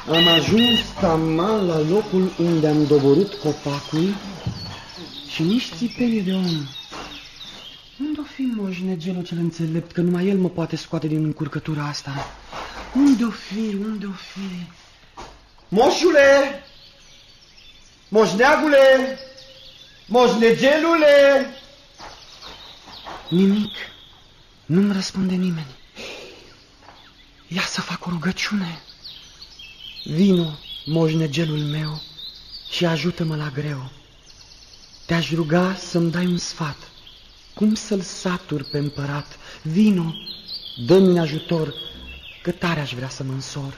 Am ajuns taman la locul unde am doborât copacul și nici țipenie de om. Unde-o fi moșnegelul cel înțelept, că numai el mă poate scoate din încurcătura asta? Unde-o fi, unde-o fi? Moșule! Moșneagule! Moșnegelule! Nimic. Nu-mi răspunde nimeni. Ia să fac o rugăciune. Vino, moșnegelul meu, și ajută-mă la greu. Te-aș ruga să-mi dai un sfat. Cum să-l satur pe împărat? Vino, dă-mi ajutor, că tare aș vrea să mă însor.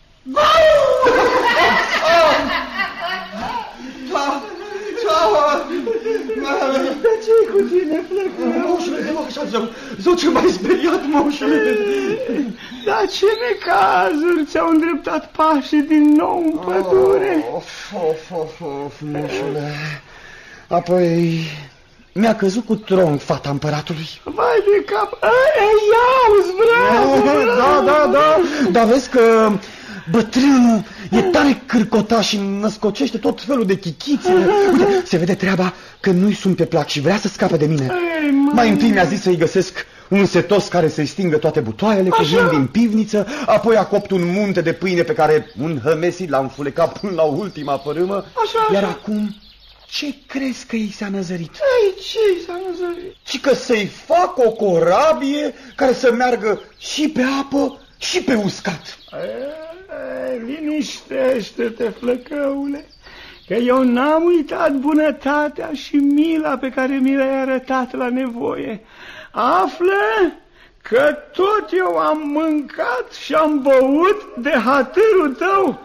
De ce-i cu tine, flăcău? Moșule, te rog așa, zău, ce m-ai speriat, moșule. Dar ce necazuri ți-au îndreptat pașii din nou în pădure? Of, moșule. Apoi mi-a căzut cu tronc fata împăratului. Vai de cap! Iauzi, bravo! Da, dar vezi că bătrânul e tare cârcotaș și născocește tot felul de chichițe. Uite, se vede treaba că nu-i sunt pe plac și vrea să scape de mine. Mai întâi mi-a zis să-i găsesc un setos care să-i stingă toate butoaiele cu vin din pivniță, apoi a copt un munte de pâine pe care un hămesit l-a înfulecat până la ultima fărâmă. Iar acum, ce crezi că i s-a năzărit? Ce i s-a năzărit? Și că să-i fac o corabie care să meargă și pe apă și pe uscat. Liniștește-te, flăcăule, că eu n-am uitat bunătatea și mila pe care mi le-ai arătat la nevoie. Află că tot eu am mâncat și am băut de hatârul tău.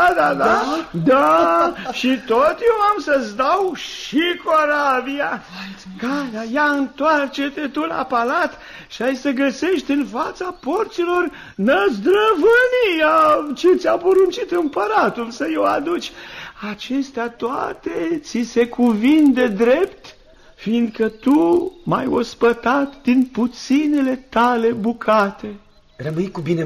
Da, și tot eu am să-ți dau și corabia. Gata, ia întoarce-te tu la palat și ai să găsești în fața porților năzdrăvânia ce ți-a poruncit împăratul să-i o aduci. Acestea toate ți se cuvin de drept, fiindcă tu m-ai ospătat din puținele tale bucate. Rămâi cu bine,